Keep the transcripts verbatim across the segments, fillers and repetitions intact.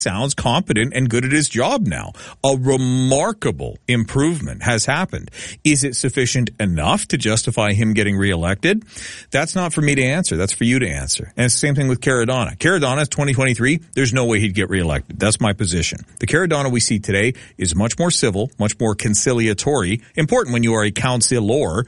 sounds competent and good at his job now. A remarkable improvement has happened. Is it sufficient enough to justify him getting reelected? That's not for me to answer. That's for you to answer. And it's the same thing with Caradonna. Caradonna is twenty twenty-three. There's no way he'd get reelected. That's my position. The Caradonna we see today is much more civil, much more conciliatory. Important when you are a councilor.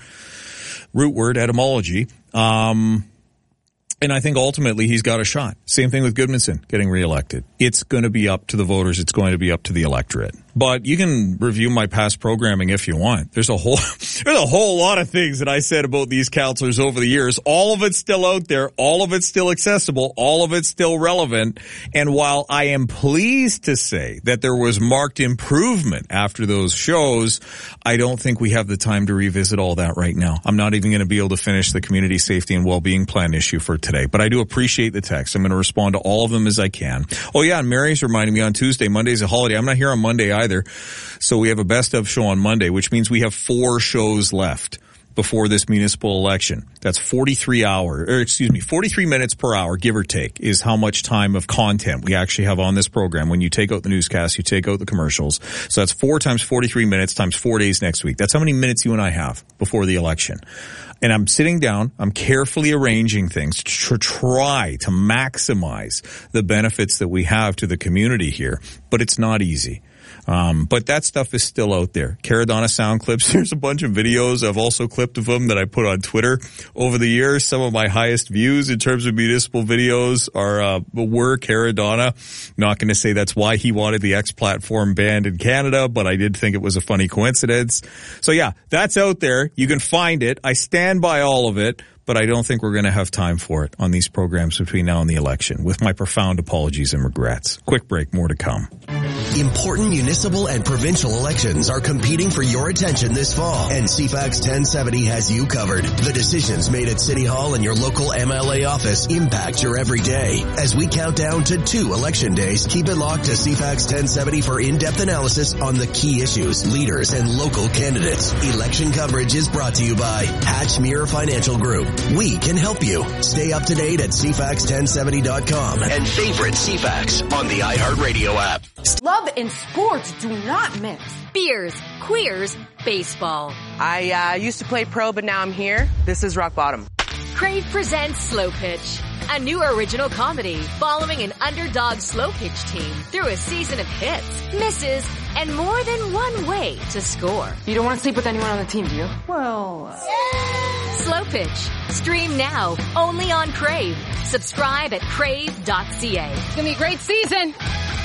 Root word etymology. Um... And I think ultimately he's got a shot. Same thing with Goodmanson getting reelected. It's going to be up to the voters. It's going to be up to the electorate. But you can review my past programming if you want. There's a whole, there's a whole lot of things that I said about these counselors over the years. All of it's still out there. All of it's still accessible. All of it's still relevant. And while I am pleased to say that there was marked improvement after those shows, I don't think we have the time to revisit all that right now. I'm not even going to be able to finish the community safety and well-being plan issue for today. But I do appreciate the text. I'm going to respond to all of them as I can. Oh yeah, and Mary's reminding me on Tuesday. Monday's a holiday. I'm not here on Monday either. Either. So we have a best of show on Monday, which means we have four shows left before this municipal election. That's forty-three hours, or excuse me, forty-three minutes per hour, give or take, is how much time of content we actually have on this program. When you take out the newscast, you take out the commercials. So that's four times forty-three minutes times four days next week. That's how many minutes you and I have before the election. And I'm sitting down, I'm carefully arranging things to try to maximize the benefits that we have to the community here. But it's not easy. Um, but that stuff is still out there. Caradonna sound clips. There's a bunch of videos. I've also clipped of them that I put on Twitter over the years. Some of my highest views in terms of municipal videos are, uh, were Caradonna. Not going to say that's why he wanted the X platform banned in Canada, but I did think it was a funny coincidence. So yeah, that's out there. You can find it. I stand by all of it. But I don't think we're going to have time for it on these programs between now and the election, with my profound apologies and regrets. Quick break, more to come. Important municipal and provincial elections are competing for your attention this fall, and C FAX ten seventy has you covered. The decisions made at City Hall and your local M L A office impact your everyday. As we count down to two election days, keep it locked to C FAX ten seventy for in-depth analysis on the key issues, leaders, and local candidates. Election coverage is brought to you by Hatchmere Financial Group. We can help you. Stay up to date at C FAX ten seventy dot com and favorite C FAX on the iHeartRadio app. Love and sports do not mix. Beers, queers, baseball. I uh, used to play pro, but now I'm here. This is rock bottom. Crave presents Slow Pitch, a new original comedy following an underdog slow pitch team through a season of hits, misses, and more than one way to score. You don't want to sleep with anyone on the team, do you? Well, uh... Slow Pitch. Stream now, only on Crave. Subscribe at crave dot c a. It's going to be a great season.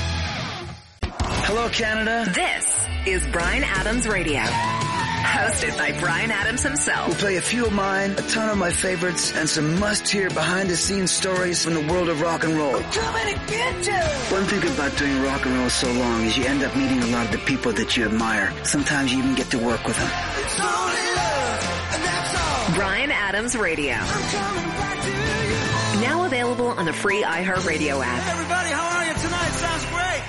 Hello, Canada. This is Bryan Adams Radio. Hosted by Bryan Adams himself. We'll play a few of mine, a ton of my favorites, and some must-hear behind-the-scenes stories from the world of rock and roll. I'm coming to get you! One thing about doing rock and roll so long is you end up meeting a lot of the people that you admire. Sometimes you even get to work with them. It's only love, and that's all. Bryan Adams Radio. I'm coming back to you. Now available on the free iHeartRadio app. Hey everybody, how are you tonight? Sounds great.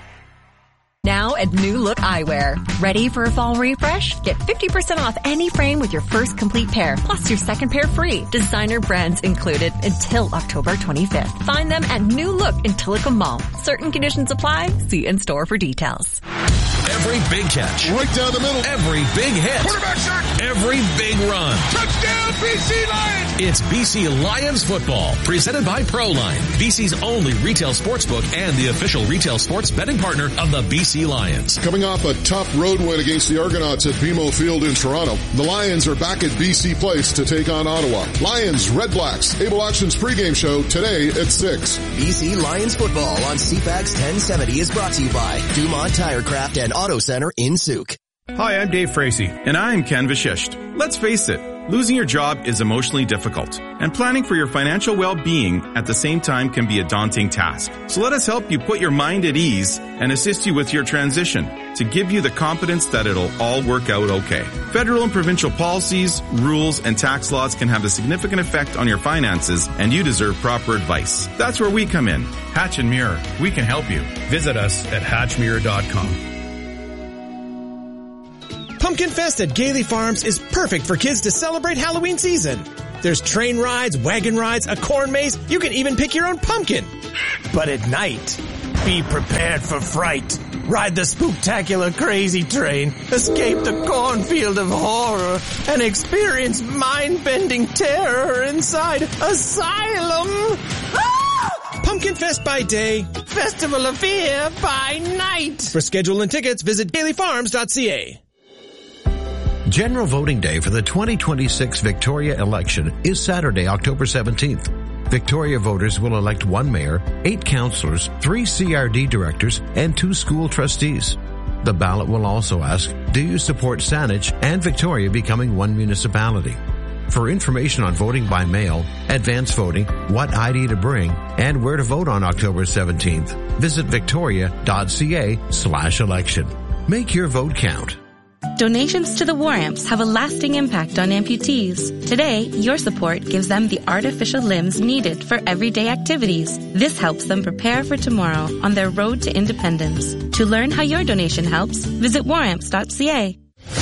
Now at New Look Eyewear. Ready for a fall refresh? Get fifty percent off any frame with your first complete pair, plus your second pair free. Designer brands included until October twenty-fifth. Find them at New Look in Tillicum Mall. Certain conditions apply. See in store for details. Every big catch. Right down the middle. Every big hit. Quarterback sack. Every big run. Touchdown, B C Lions! It's B C Lions football, presented by ProLine, B C's only retail sportsbook and the official retail sports betting partner of the B C Lions. Coming off a tough road win against the Argonauts at B M O Field in Toronto, the Lions are back at B C Place to take on Ottawa. Lions, Red Blacks, Able Actions pregame show today at six. B C Lions football on C FAX ten seventy is brought to you by Dumont Tirecraft and Auto Center in Souk. Hi, I'm Dave Frazee, and I'm Ken Vashisht. Let's face it, losing your job is emotionally difficult, and planning for your financial well-being at the same time can be a daunting task. So let us help you put your mind at ease and assist you with your transition to give you the confidence that it'll all work out okay. Federal and provincial policies, rules, and tax laws can have a significant effect on your finances, and you deserve proper advice. That's where we come in. Hatch and Mirror. We can help you. Visit us at hatch mirror dot com. Pumpkin Fest at Gailey Farms is perfect for kids to celebrate Halloween season. There's train rides, wagon rides, a corn maze. You can even pick your own pumpkin. But at night. Be prepared for fright. Ride the spooktacular crazy train. Escape the cornfield of horror and experience mind-bending terror inside Asylum. Ah! Pumpkin Fest by day, Festival of Fear by night. For schedule and tickets, visit gailey farms dot c a. General voting day for the twenty twenty-six Victoria election is Saturday, October seventeenth. Victoria voters will elect one mayor, eight councillors, three C R D directors, and two school trustees. The ballot will also ask, do you support Saanich and Victoria becoming one municipality? For information on voting by mail, advance voting, what I D to bring, and where to vote on October seventeenth, visit victoria.ca slash election. Make your vote count. Donations to the War Amps have a lasting impact on amputees. Today, your support gives them the artificial limbs needed for everyday activities. This helps them prepare for tomorrow on their road to independence. To learn how your donation helps, visit war amps dot c a.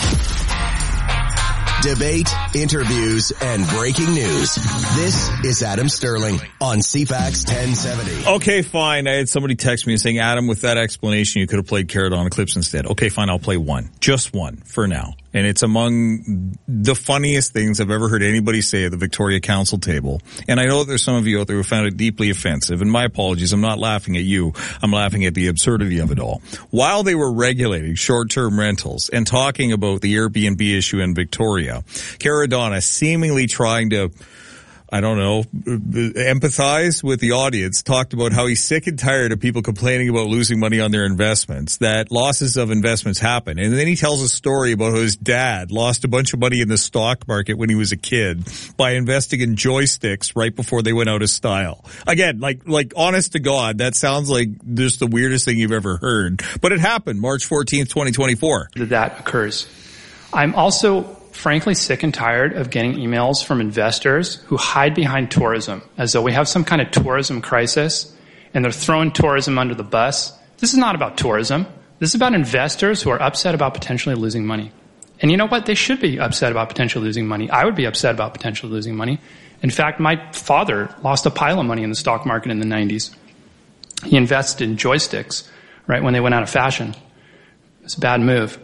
Debate, interviews, and breaking news. This is Adam Sterling on C FAX ten seventy. Okay, fine. I had somebody text me saying, Adam, with that explanation, you could have played Caradonna clips instead. Okay, fine. I'll play one. Just one for now. And it's among the funniest things I've ever heard anybody say at the Victoria Council table. And I know that there's some of you out there who found it deeply offensive. And my apologies. I'm not laughing at you. I'm laughing at the absurdity of it all. While they were regulating short-term rentals and talking about the Airbnb issue in Victoria, Caradonna seemingly trying to, I don't know, empathize with the audience, talked about how he's sick and tired of people complaining about losing money on their investments, that losses of investments happen. And then he tells a story about how his dad lost a bunch of money in the stock market when he was a kid by investing in joysticks right before they went out of style. Again, like, like honest to God, that sounds like just the weirdest thing you've ever heard. But it happened March fourteenth, twenty twenty-four. That that occurs. I'm also frankly sick and tired of getting emails from investors who hide behind tourism as though we have some kind of tourism crisis and they're throwing tourism under the bus. This is not about tourism. This is about investors who are upset about potentially losing money. And you know what? They should be upset about potentially losing money. I would be upset about potentially losing money. In fact, my father lost a pile of money in the stock market in the nineties. He invested in joysticks right when they went out of fashion. It's a bad move.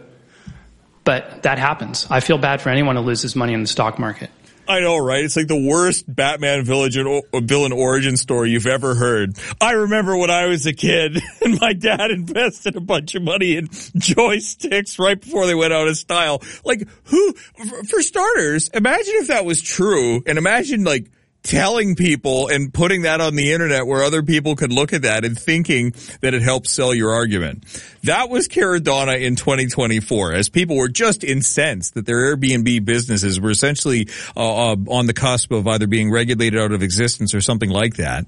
But that happens. I feel bad for anyone who loses money in the stock market. I know, right? It's like the worst Batman villain, villain origin story you've ever heard. I remember when I was a kid and my dad invested a bunch of money in joysticks right before they went out of style. Like, who, for starters, imagine if that was true, and imagine, like, telling people and putting that on the internet where other people could look at that and thinking that it helps sell your argument. That was Caradonna in twenty twenty-four, as people were just incensed that their Airbnb businesses were essentially uh, uh, on the cusp of either being regulated out of existence or something like that.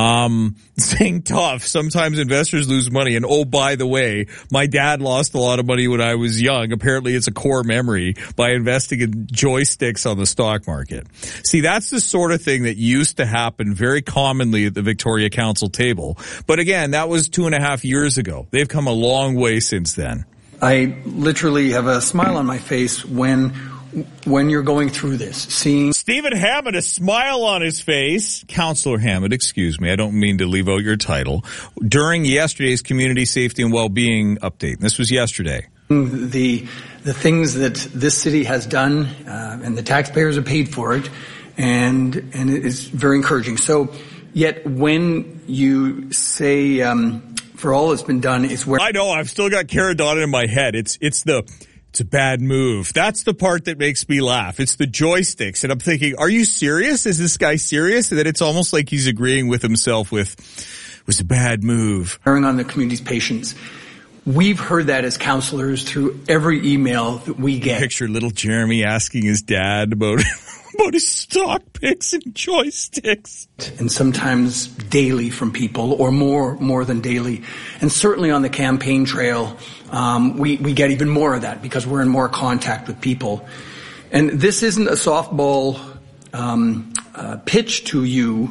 Um, saying tough, sometimes investors lose money. And oh, by the way, my dad lost a lot of money when I was young. Apparently it's a core memory by investing in joysticks on the stock market. See, that's the sort of thing that used to happen very commonly at the Victoria Council table. But again, that was two and a half years ago. They've come a long way since then. I literally have a smile on my face when when you're going through this, seeing Stephen Hammond, a smile on his face. Councillor Hammond, excuse me, I don't mean to leave out your title. During yesterday's Community Safety and Wellbeing update, this was yesterday. The the things that this city has done, uh, and the taxpayers have paid for it, and and it is very encouraging. So, yet when you say um, for all that's been done, it's where I know I've still got Caradonna in my head. It's it's the it's a bad move. That's the part that makes me laugh. It's the joysticks, and I'm thinking, are you serious? Is this guy serious? And then it's almost like he's agreeing with himself with it was a bad move. Bearing on the community's patience. We've heard that as counselors through every email that we get. Picture little Jeremy asking his dad about about his stock picks and joysticks. And sometimes daily from people, or more more than daily. And certainly on the campaign trail, um, we, we get even more of that because we're in more contact with people. And this isn't a softball um, uh, pitch to you.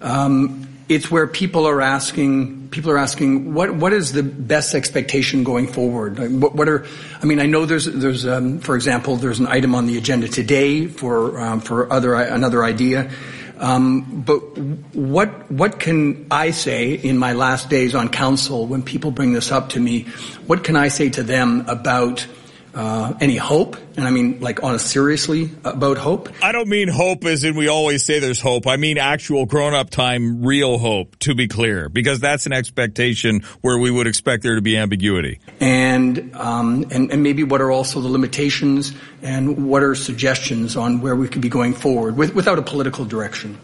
Um, it's where people are asking, people are asking, what, what is the best expectation going forward? Like, what, what are, I mean, I know there's, there's, um, for example, there's an item on the agenda today for, um, for other, another idea. Um, but what what can I say in my last days on council when people bring this up to me? What can I say to them about uh, any hope? And I mean, like, on a seriously about hope? I don't mean hope as in we always say there's hope. I mean actual grown-up time, real hope, to be clear, because that's an expectation where we would expect there to be ambiguity. And, um, and, and maybe what are also the limitations and what are suggestions on where we could be going forward with, without a political direction?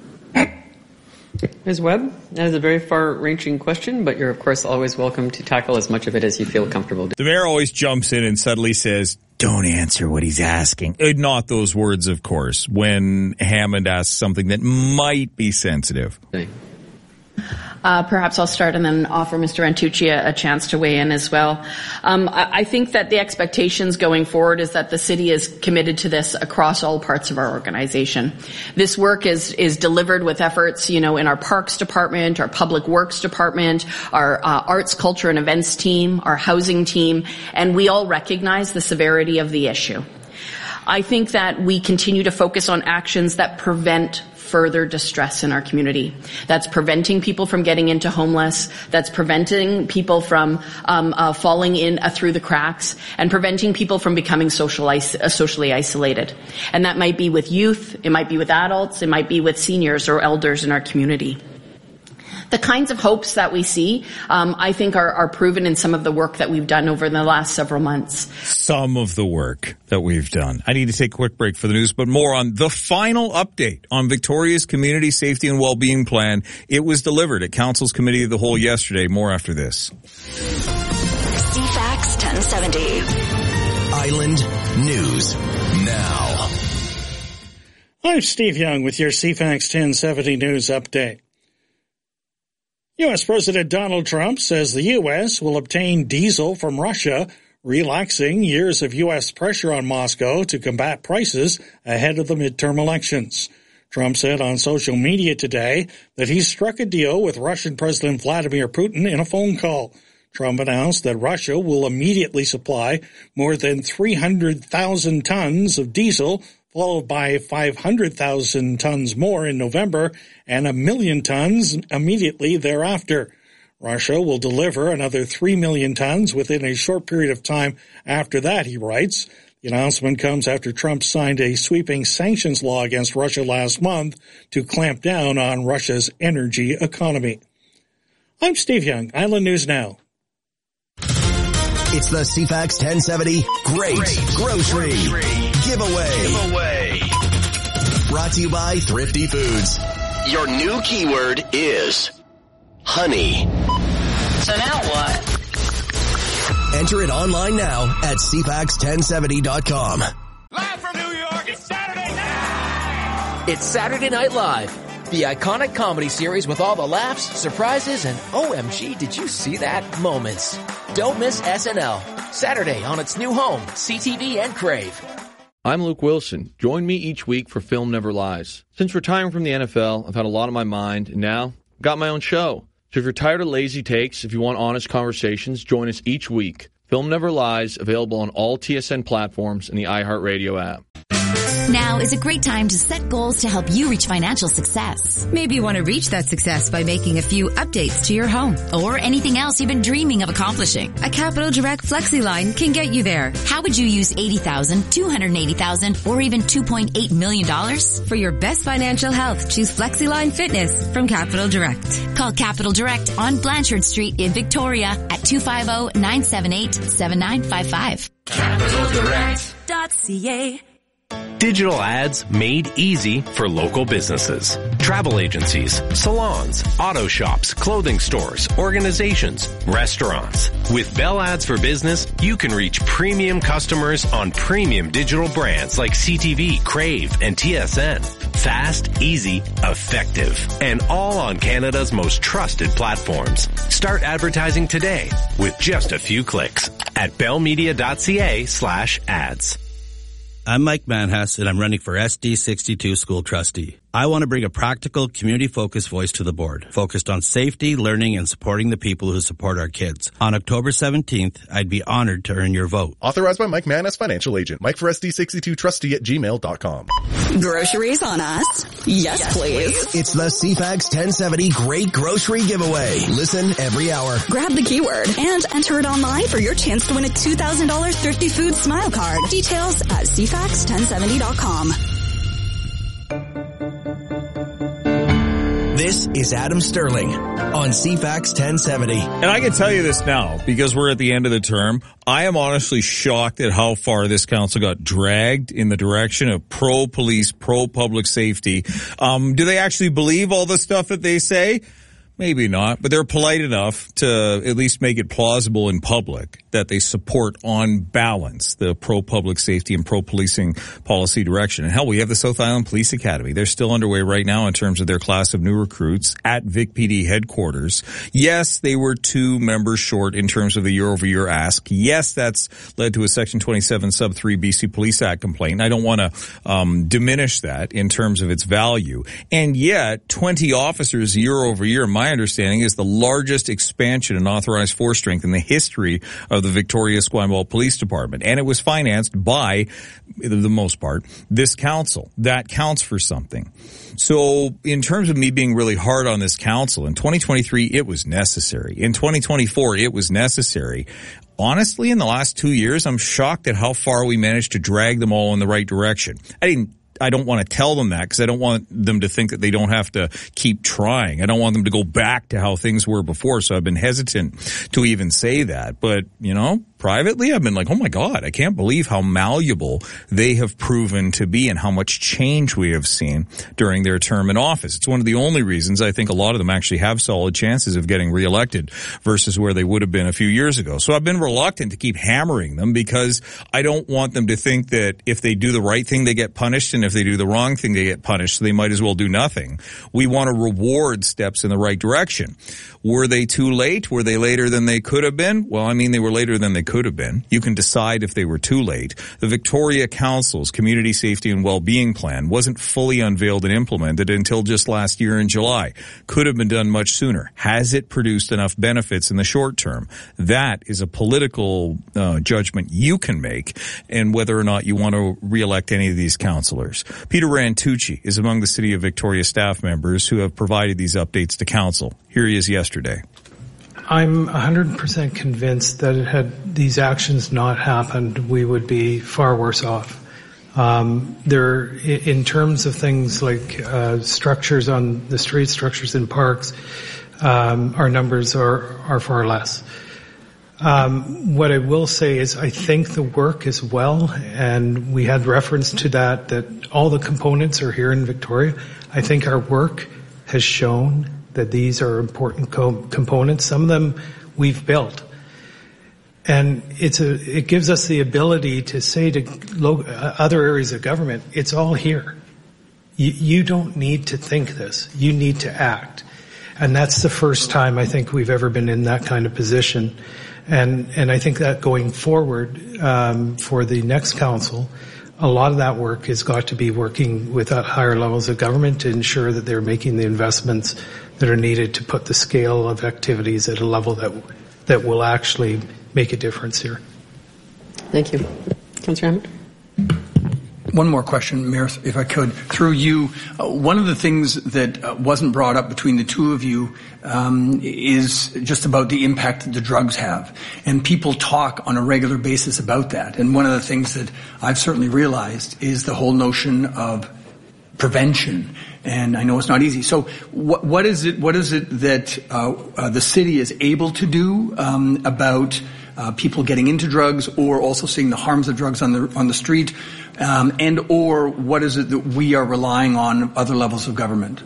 Miz Webb, that is a very far-reaching question, but you're, of course, always welcome to tackle as much of it as you feel comfortable doing. The mayor always jumps in and suddenly says, don't answer what he's asking. Not those words, of course, when Hammond asks something that might be sensitive. Okay. Uh, perhaps I'll start and then offer Mister Antucci a, a chance to weigh in as well. Um, I, I think that the expectations going forward is that the city is committed to this across all parts of our organization. This work is is delivered with efforts, you know, in our parks department, our public works department, our uh, arts, culture, and events team, our housing team, and we all recognize the severity of the issue. I think that we continue to focus on actions that prevent further distress in our community. That's preventing people from getting into homeless. That's preventing people from um, uh, falling in uh, through the cracks, and preventing people from becoming social is- uh, socially isolated. And that might be with youth, it might be with adults, it might be with seniors or elders in our community. The kinds of hopes that we see, um, I think, are, are proven in some of the work that we've done over the last several months. Some of the work that we've done. I need to take a quick break for the news, but more on the final update on Victoria's Community Safety and Wellbeing Plan. It was delivered at Council's Committee of the Whole yesterday. More after this. C FAX ten seventy. Island News Now. I'm Steve Young with your C FAX ten seventy News Update. U S. President Donald Trump says the U S will obtain diesel from Russia, relaxing years of U S pressure on Moscow to combat prices ahead of the midterm elections. Trump said on social media today that he struck a deal with Russian President Vladimir Putin in a phone call. Trump announced that Russia will immediately supply more than three hundred thousand tons of diesel, followed by five hundred thousand tons more in November and a million tons immediately thereafter. Russia will deliver another three million tons within a short period of time after that, he writes. The announcement comes after Trump signed a sweeping sanctions law against Russia last month to clamp down on Russia's energy economy. I'm Steve Young, Island News Now. It's the C FAX ten seventy Great, Great Grocery, Grocery Giveaway. Giveaway. Brought to you by Thrifty Foods. Your new keyword is honey. So now what? Enter it online now at C FAX ten seventy dot com. Live from New York, it's Saturday night! It's Saturday Night Live, the iconic comedy series with all the laughs, surprises, and O M G, did you see that moments. Don't miss S N L, Saturday on its new home, C T V and Crave. I'm Luke Wilson. Join me each week for Film Never Lies. Since retiring from the N F L, I've had a lot on my mind, and now I've got my own show. So if you're tired of lazy takes, if you want honest conversations, join us each week. Film Never Lies, available on all T S N platforms and the iHeartRadio app. Now is a great time to set goals to help you reach financial success. Maybe you want to reach that success by making a few updates to your home. Or anything else you've been dreaming of accomplishing. A Capital Direct FlexiLine can get you there. How would you use eighty thousand dollars, two hundred eighty thousand dollars, or even two point eight million dollars? For your best financial health, choose FlexiLine Fitness from Capital Direct. Call Capital Direct on Blanchard Street in Victoria at two five zero, nine seven eight, seven nine five five. Capital Direct dot C A. Digital ads made easy for local businesses. Travel agencies, salons, auto shops, clothing stores, organizations, restaurants. With Bell Ads for Business, you can reach premium customers on premium digital brands like C T V, Crave, and T S N. Fast, easy, effective, and all on Canada's most trusted platforms. Start advertising today with just a few clicks at bellmedia.ca slash ads. I'm Mike Manhas, and I'm running for S D sixty-two School Trustee. I want to bring a practical, community-focused voice to the board, focused on safety, learning, and supporting the people who support our kids. On October seventeenth, I'd be honored to earn your vote. Authorized by Mike Manhas, Financial Agent. Mike for S D sixty-two Trustee at gmail dot com. Groceries on us? Yes, yes please. please. It's the C FAX ten seventy Great Grocery Giveaway. Listen every hour. Grab the keyword and enter it online for your chance to win a two thousand dollars Thrifty Foods Smile Card. Details at c fax ten seventy dot com. This is Adam Sterling on C FAX ten seventy. And I can tell you this now, because we're at the end of the term, I am honestly shocked at how far this council got dragged in the direction of pro-police, pro-public safety. Um, do they actually believe all the stuff that they say? Maybe not, but they're polite enough to at least make it plausible in public that they support on balance the pro-public safety and pro-policing policy direction. And hell, we have the South Island Police Academy. They're still underway right now in terms of their class of new recruits at Vic P D headquarters. Yes, they were two members short in terms of the year-over-year ask. Yes, that's led to a Section twenty-seven sub three B C Police Act complaint. I don't want to um, diminish that in terms of its value. And yet, twenty officers year-over-year, my understanding, is the largest expansion in authorized force strength in the history of the Victoria Esquimalt Police Department. And it was financed by, for the most part, this council. That counts for something. So in terms of me being really hard on this council, in twenty twenty-three, it was necessary. In twenty twenty-four, it was necessary. Honestly, in the last two years, I'm shocked at how far we managed to drag them all in the right direction. I didn't I don't want to tell them that because I don't want them to think that they don't have to keep trying. I don't want them to go back to how things were before, so I've been hesitant to even say that. But, you know, privately, I've been like, oh my God, I can't believe how malleable they have proven to be and how much change we have seen during their term in office. It's one of the only reasons I think a lot of them actually have solid chances of getting reelected versus where they would have been a few years ago. So I've been reluctant to keep hammering them because I don't want them to think that if they do the right thing, they get punished, and if they do the wrong thing, they get punished, so they might as well do nothing. We want to reward steps in the right direction. Were they too late? Were they later than they could have been? Well, I mean, they were later than they could have been. You can decide if they were too late. The Victoria Council's Community Safety and Wellbeing Plan wasn't fully unveiled and implemented until just last year in July. Could have been done much sooner. Has it produced enough benefits in the short term? That is a political uh, judgment you can make, and whether or not you want to reelect any of these councillors. Peter Rantucci is among the City of Victoria staff members who have provided these updates to council. Here he is yesterday. I'm one hundred percent convinced that it had these actions not happened, we would be far worse off. Um, there, in terms of things like uh, structures on the street, structures in parks, um, our numbers are, are far less. Um, what I will say is I think the work is well, and we had reference to that, that all the components are here in Victoria. I think our work has shown that these are important co- components. Some of them we've built. And it's a, it gives us the ability to say to lo- other areas of government, it's all here. You, you don't need to think this. You need to act. And that's the first time I think we've ever been in that kind of position. And, and I think that going forward, um, for the next council, a lot of that work has got to be working with at higher levels of government to ensure that they're making the investments that are needed to put the scale of activities at a level that, that will actually make a difference here. Thank you. Councillor Hammond? One more question, Mayor, if I could. Through you, uh, one of the things that uh, wasn't brought up between the two of you um, is just about the impact that the drugs have. And people talk on a regular basis about that. And one of the things that I've certainly realized is the whole notion of prevention. And I know it's not easy. So what, what is it, what is it that uh, uh, the city is able to do um, about uh, people getting into drugs, or also seeing the harms of drugs on the on the street, um, and or what is it that we are relying on other levels of government?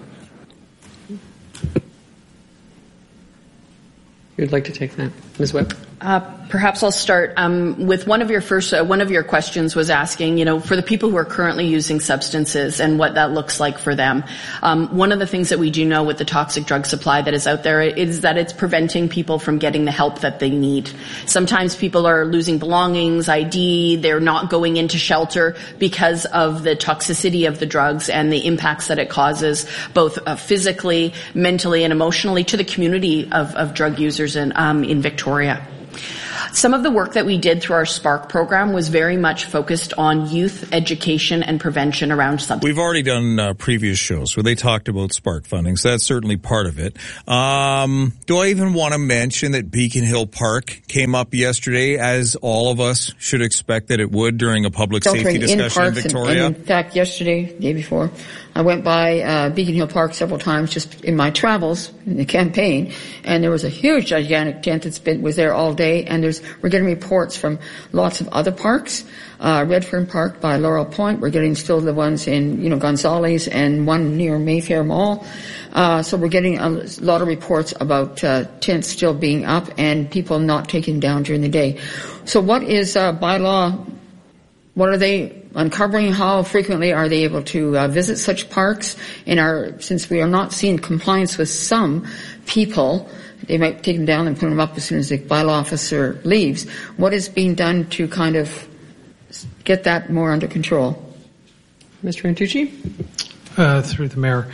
Who'd like to take that? Miz Webb? Uh, perhaps I'll start um, with one of your first. Uh, one of your questions was asking, you know, for the people who are currently using substances and what that looks like for them. Um, one of the things that we do know with the toxic drug supply that is out there is that it's preventing people from getting the help that they need. Sometimes people are losing belongings, I D, they're not going into shelter because of the toxicity of the drugs and the impacts that it causes, both uh, physically, mentally, and emotionally to the community of, of drug users in, um, in Victoria. Some of the work that we did through our SPARK program was very much focused on youth education and prevention around substance. We've already done uh, previous shows where they talked about SPARK funding, so that's certainly part of it. Um, do I even want to mention that Beacon Hill Park came up yesterday, as all of us should expect that it would during a public safety discussion in, in Victoria? And in fact, yesterday, the day before, I went by uh, Beacon Hill Park several times just in my travels in the campaign, and there was a huge, gigantic tent that's been was there all day. And there's we're getting reports from lots of other parks, uh, Redfern Park by Laurel Point. We're getting still the ones in you know Gonzales and one near Mayfair Mall. Uh, so we're getting a lot of reports about uh, tents still being up and people not taking down during the day. So what is uh, bylaw? What are they uncovering? How frequently are they able to uh, visit such parks? In our, since we are not seeing compliance with some people, they might take them down and put them up as soon as the bylaw officer leaves. What is being done to kind of get that more under control? Mister Antucci? Uh, through the mayor.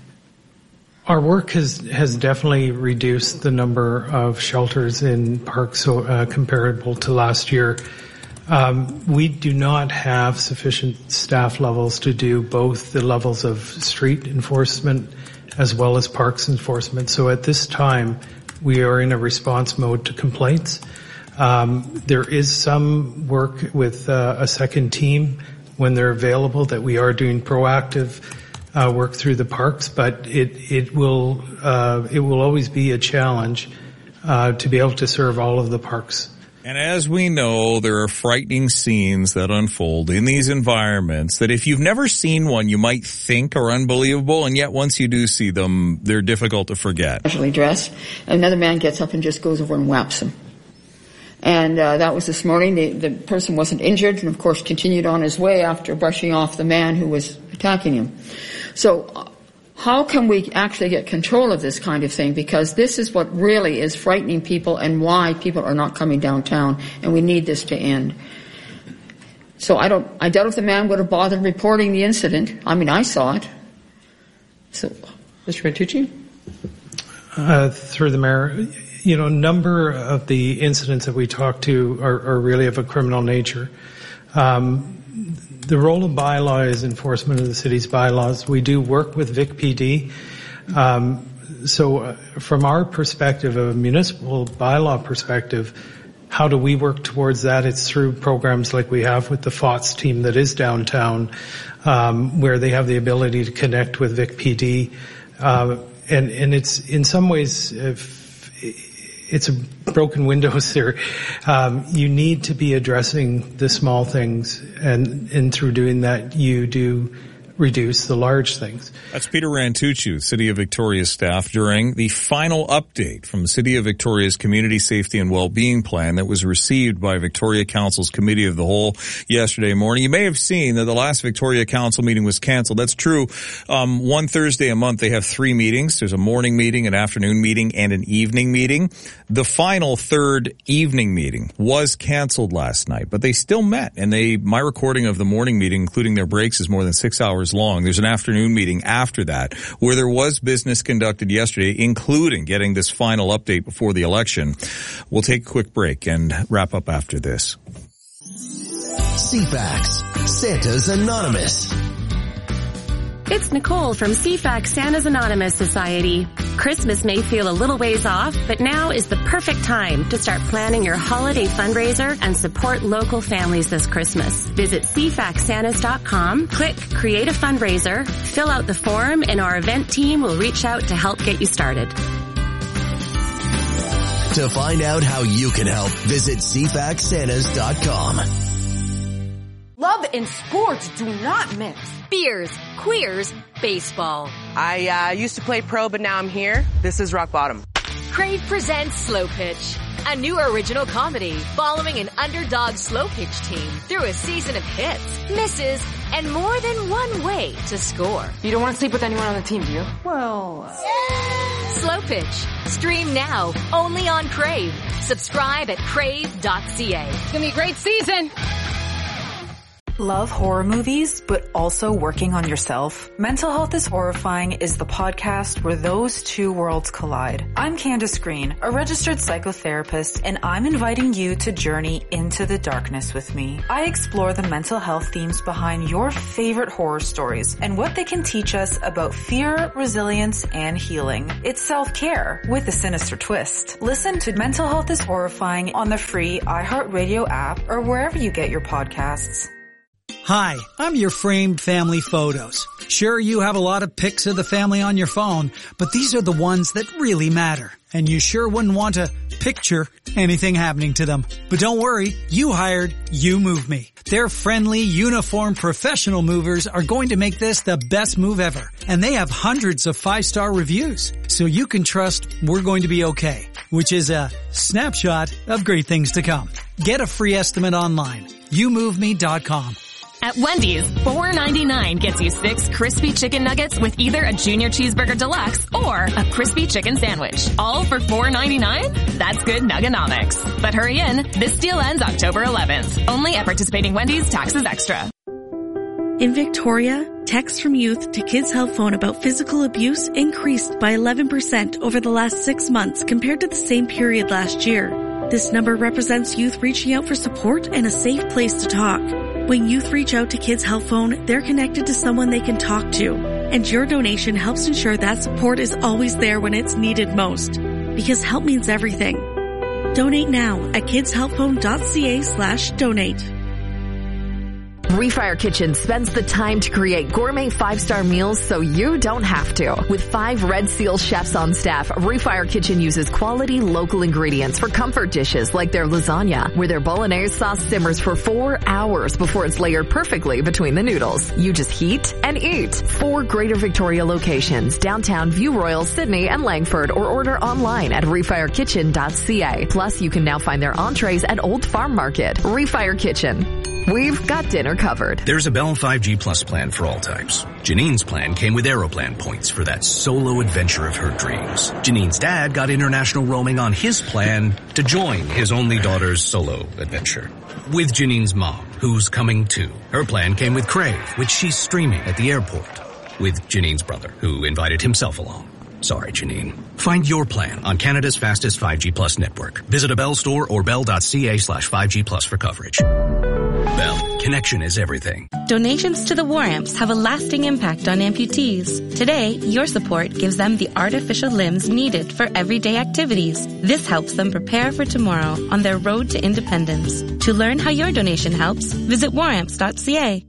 Our work has, has definitely reduced the number of shelters in parks so, uh, comparable to last year. Um, we do not have sufficient staff levels to do both the levels of street enforcement as well as parks enforcement. So at this time, we are in a response mode to complaints. Um, there is some work with uh, a second team when they're available that we are doing proactive uh, work through the parks, but it it will uh, it will always be a challenge uh, to be able to serve all of the parks. And as we know, there are frightening scenes that unfold in these environments that if you've never seen one, you might think are unbelievable, and yet once you do see them, they're difficult to forget. Casually dressed, another man gets up and just goes over and whaps him. And uh, that was this morning. The, the person wasn't injured and, of course, continued on his way after brushing off the man who was attacking him. So uh, how can we actually get control of this kind of thing? Because this is what really is frightening people and why people are not coming downtown, and we need this to end. So I don't, I doubt if the man would have bothered reporting the incident. I mean, I saw it. So, Mister Antucci? Uh, through the mayor, you know, a number of the incidents that we talk to are, are really of a criminal nature. Um, The role of bylaw is enforcement of the city's bylaws. We do work with Vic P D. Um, so uh, from our perspective, a municipal bylaw perspective, how do we work towards that? It's through programs like we have with the F O T S team that is downtown, um, where they have the ability to connect with Vic P D. Uh, and, and it's in some ways, if it's a broken windows there. Um, you need to be addressing the small things, and, and through doing that, you do reduce the large things. That's Peter Rantucci, City of Victoria staff, during the final update from the City of Victoria's Community Safety and Wellbeing Plan that was received by Victoria Council's Committee of the Whole yesterday morning. You may have seen that the last Victoria Council meeting was canceled. That's true. Um, one Thursday a month, they have three meetings. There's a morning meeting, an afternoon meeting, and an evening meeting. The final third evening meeting was canceled last night, but they still met. And they, my recording of the morning meeting, including their breaks, is more than six hours long. There's an afternoon meeting after that where there was business conducted yesterday, including getting this final update before the election. We'll take a quick break and wrap up after this. C FAX, Santa's Anonymous. It's Nicole from C FAX Santa's Anonymous Society. Christmas may feel a little ways off, but now is the perfect time to start planning your holiday fundraiser and support local families this Christmas. Visit c fax santas dot com, click Create a Fundraiser, fill out the form, and our event team will reach out to help get you started. To find out how you can help, visit c fax santas dot com. Love and sports do not mix. Beers, queers, baseball. I uh, used to play pro, but now I'm here. This is rock bottom. Crave presents Slow Pitch, a new original comedy following an underdog slow pitch team through a season of hits, misses, and more than one way to score. You don't want to sleep with anyone on the team, do you? Well... Uh... Slow Pitch. Stream now, only on Crave. Subscribe at crave dot c a. It's going to be a great season. Love horror movies, but also working on yourself? Mental Health is Horrifying is the podcast where those two worlds collide. I'm Candace Green, a registered psychotherapist, and I'm inviting you to journey into the darkness with me. I explore the mental health themes behind your favorite horror stories and what they can teach us about fear, resilience, and healing. It's self-care with a sinister twist. Listen to Mental Health is Horrifying on the free iHeartRadio app or wherever you get your podcasts. Hi, I'm your framed family photos. Sure, you have a lot of pics of the family on your phone, but these are the ones that really matter. And you sure wouldn't want to picture anything happening to them. But don't worry, you hired You Move Me. Their friendly, uniformed professional movers are going to make this the best move ever. And they have hundreds of five-star reviews. So you can trust we're going to be okay, which is a snapshot of great things to come. Get a free estimate online. you move me dot com. At Wendy's, four ninety-nine gets you six crispy chicken nuggets with either a junior cheeseburger deluxe or a crispy chicken sandwich. All for four ninety-nine? That's good nuggonomics. But hurry in, this deal ends October eleventh. Only at participating Wendy's, taxes extra. In Victoria, texts from youth to Kids Help Phone about physical abuse increased by eleven percent over the last six months compared to the same period last year. This number represents youth reaching out for support and a safe place to talk. When youth reach out to Kids Help Phone, they're connected to someone they can talk to. And your donation helps ensure that support is always there when it's needed most. Because help means everything. Donate now at kidshelpphone.ca slash donate. Refire Kitchen spends the time to create gourmet five-star meals so you don't have to. With five Red Seal chefs on staff, Refire Kitchen uses quality local ingredients for comfort dishes like their lasagna, where their bolognese sauce simmers for four hours before it's layered perfectly between the noodles. You just heat and eat. Four Greater Victoria locations, downtown, View Royal, Sydney, and Langford, or order online at refire kitchen dot c a. Plus, you can now find their entrees at Old Farm Market. Refire Kitchen. We've got dinner covered. There's a Bell five G Plus plan for all types. Janine's plan came with Aeroplan points for that solo adventure of her dreams. Janine's dad got international roaming on his plan to join his only daughter's solo adventure. With Janine's mom, who's coming too. Her plan came with Crave, which she's streaming at the airport. With Janine's brother, who invited himself along. Sorry, Janine. Find your plan on Canada's fastest five G Plus network. Visit a Bell store or bell.ca slash 5G Plus for coverage. Bell, connection is everything. Donations to the War Amps have a lasting impact on amputees. Today, your support gives them the artificial limbs needed for everyday activities. This helps them prepare for tomorrow on their road to independence. To learn how your donation helps, visit war amps dot c a.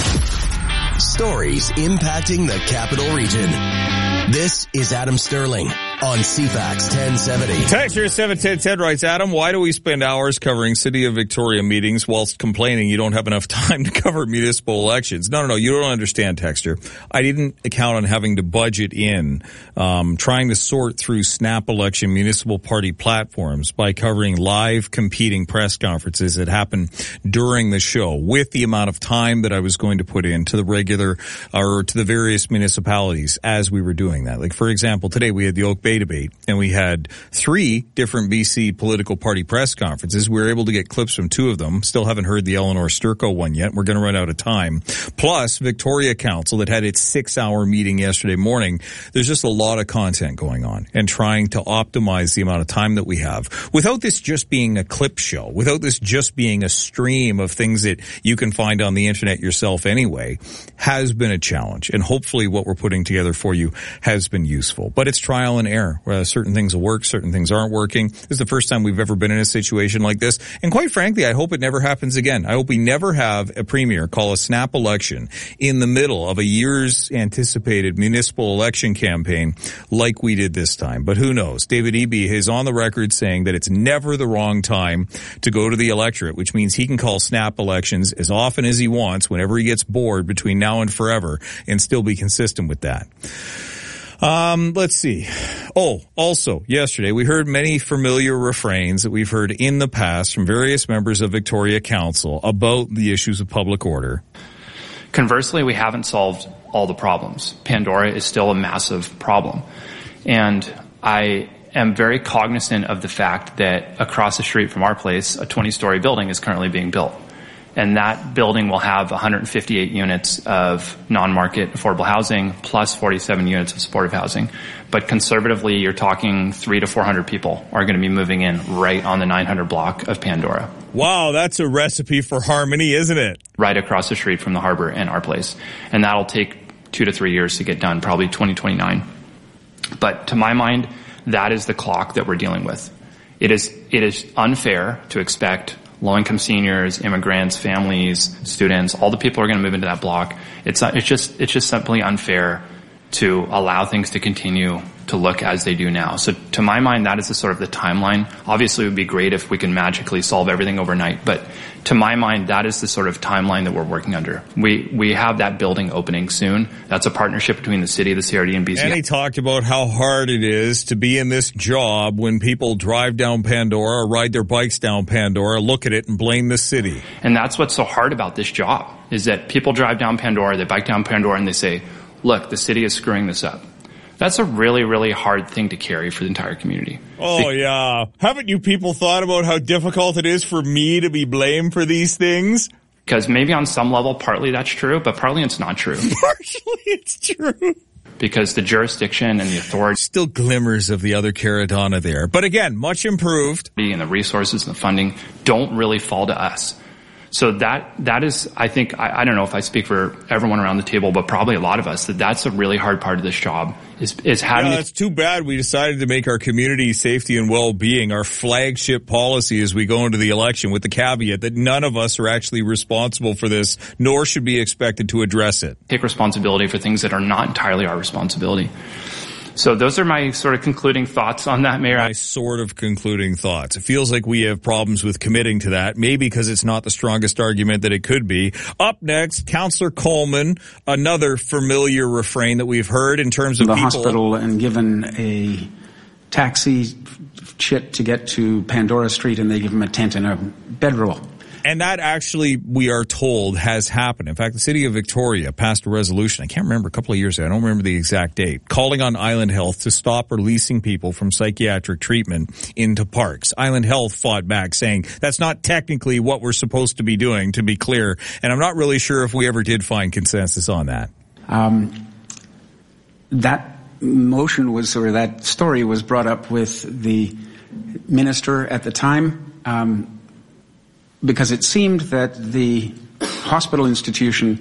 Stories impacting the Capital Region. This is Adam Sterling on C FAX ten seventy. Texture seven ten ten writes, Adam, why do we spend hours covering City of Victoria meetings whilst complaining you don't have enough time to cover municipal elections? No, no, no, you don't understand, Texture. I didn't account on having to budget in um, trying to sort through snap election municipal party platforms by covering live competing press conferences that happen during the show with the amount of time that I was going to put into the regular or to the various municipalities as we were doing that. Like, for example, today we had the Oak Bay debate, and we had three different B C political party press conferences. We were able to get clips from two of them. Still haven't heard the Eleanor Sturko one yet. We're going to run out of time. Plus, Victoria Council that had its six-hour meeting yesterday morning. There's just a lot of content going on and trying to optimize the amount of time that we have. Without this just being a clip show, without this just being a stream of things that you can find on the internet yourself anyway, has been a challenge. And hopefully what we're putting together for you has been useful. But it's trial and error. Where certain things will work, certain things aren't working. This is the first time we've ever been in a situation like this. And quite frankly, I hope it never happens again. I hope we never have a premier call a snap election in the middle of a year's anticipated municipal election campaign like we did this time. But who knows? David Eby is on the record saying that it's never the wrong time to go to the electorate, which means he can call snap elections as often as he wants whenever he gets bored between now and forever and still be consistent with that. Um, let's see. Oh, also, yesterday we heard many familiar refrains that we've heard in the past from various members of Victoria Council about the issues of public order. Conversely, we haven't solved all the problems. Pandora is still a massive problem. And I am very cognizant of the fact that across the street from our place, a twenty-story building is currently being built. And that building will have one hundred fifty-eight units of non-market affordable housing plus forty-seven units of supportive housing. But conservatively, you're talking three to four hundred people are going to be moving in right on the nine hundred block of Pandora. Wow, that's a recipe for harmony, isn't it? Right across the street from the harbor and our place. And that'll take two to three years to get done, probably twenty twenty-nine. But to my mind, that is the clock that we're dealing with. It is, it is unfair to expect low-income seniors, immigrants, families, students, all the people are going to move into that block. It's, it's just, it's just simply unfair to allow things to continue to look as they do now. So to my mind, that is the sort of the timeline. Obviously, it would be great if we can magically solve everything overnight, but to my mind, that is the sort of timeline that we're working under. We we have that building opening soon. That's a partnership between the city, the C R D, and B C. And he talked about how hard it is to be in this job when people drive down Pandora or ride their bikes down Pandora, look at it and blame the city. And that's what's so hard about this job, is that people drive down Pandora, they bike down Pandora, and they say, look, the city is screwing this up. That's a really, really hard thing to carry for the entire community. Oh, yeah. Haven't you people thought about how difficult it is for me to be blamed for these things? Because maybe on some level, partly that's true, but partly it's not true. Partially it's true. Because the jurisdiction and the authority... Still glimmers of the other Caradonna there. But again, much improved. And the resources and the funding don't really fall to us. So that, that is, I think, I, I don't know if I speak for everyone around the table, but probably a lot of us, that that's a really hard part of this job, is, is having... Yeah, it's too bad we decided to make our community safety and well-being our flagship policy as we go into the election, with the caveat that none of us are actually responsible for this, nor should be expected to address it. Take responsibility for things that are not entirely our responsibility. So those are my sort of concluding thoughts on that, Mayor. My sort of concluding thoughts. It feels like we have problems with committing to that, maybe because it's not the strongest argument that it could be. Up next, Councillor Coleman, another familiar refrain that we've heard in terms of the people... hospital and given a taxi chit to get to Pandora Street, and they give him a tent and a bedroll. And that actually, we are told, has happened. In fact, the city of Victoria passed a resolution, I can't remember, a couple of years ago, I don't remember the exact date, calling on Island Health to stop releasing people from psychiatric treatment into parks. Island Health fought back, saying that's not technically what we're supposed to be doing, to be clear. And I'm not really sure if we ever did find consensus on that. Um, that motion was, or that story was brought up with the minister at the time, um, because it seemed that the hospital institution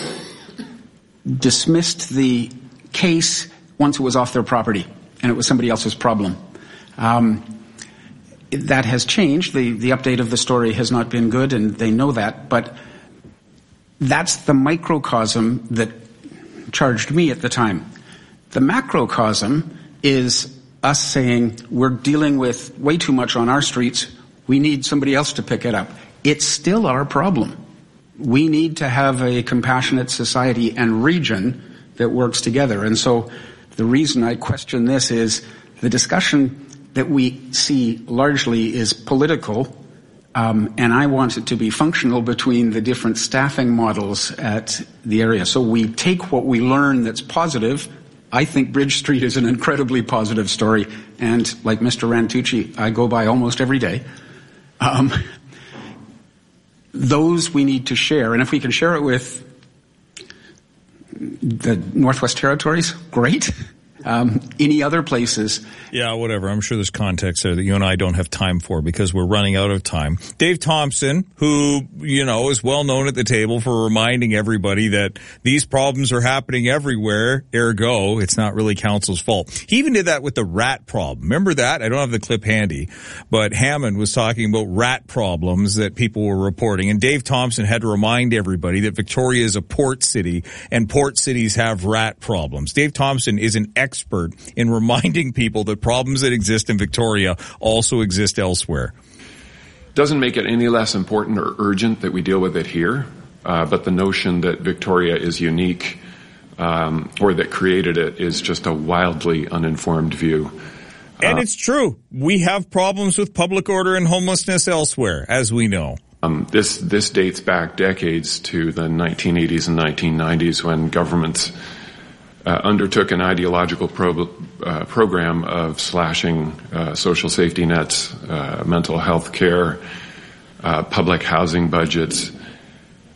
dismissed the case once it was off their property, and it was somebody else's problem. Um, that has changed. The, the update of the story has not been good, and they know that, but that's the microcosm that charged me at the time. The macrocosm is us saying we're dealing with way too much on our streets, we need somebody else to pick it up. It's still our problem. We need to have a compassionate society and region that works together. And so the reason I question this is the discussion that we see largely is political, um, and I want it to be functional between the different staffing models at the area. So we take what we learn that's positive. I think Bridge Street is an incredibly positive story, and like Mister Rantucci, I go by almost every day. Um, those we need to share, and if we can share it with the Northwest Territories, great. Um, any other places? Yeah, whatever. I'm sure there's context there that you and I don't have time for because we're running out of time. Dave Thompson, who, you know, is well known at the table for reminding everybody that these problems are happening everywhere, ergo, it's not really council's fault. He even did that with the rat problem. Remember that? I don't have the clip handy, but Hammond was talking about rat problems that people were reporting, and Dave Thompson had to remind everybody that Victoria is a port city, and port cities have rat problems. Dave Thompson is an expert in reminding people that problems that exist in Victoria also exist elsewhere. Doesn't make it any less important or urgent that we deal with it here, uh, but the notion that Victoria is unique um, or that created it is just a wildly uninformed view. And uh, it's true. We have problems with public order and homelessness elsewhere, as we know. Um, this this dates back decades to the nineteen eighties and nineteen nineties when governments Uh, undertook an ideological pro- uh, program of slashing uh, social safety nets, uh, mental health care, uh, public housing budgets,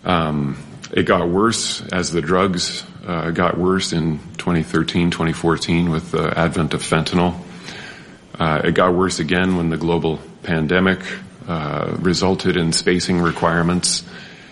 Um, it got worse as the drugs uh, got worse in twenty thirteen, twenty fourteen with the advent of fentanyl. Uh, it got worse again when the global pandemic uh, resulted in spacing requirements